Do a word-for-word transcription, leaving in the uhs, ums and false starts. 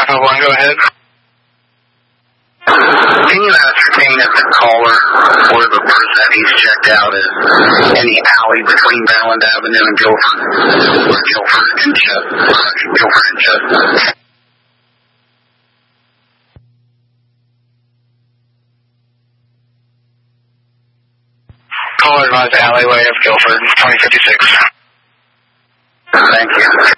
five five one, go ahead. Can you ascertain if the caller or the person that he's checked out is in the alley between Maryland Avenue and Guilford? Or Guilford and Chestnut? Guilford and Chestnut. Caller advised alleyway of Guilford, twenty fifty-six. Thank you.